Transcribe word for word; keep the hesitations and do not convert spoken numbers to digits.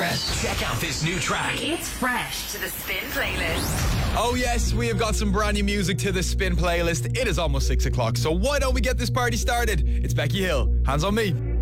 Fresh. Check out this new track. It's fresh to the Spin playlist. Oh yes, we have got some brand new music to the Spin playlist. It is almost six o'clock, so why don't we get this party started? It's Becky Hill. Hands on me.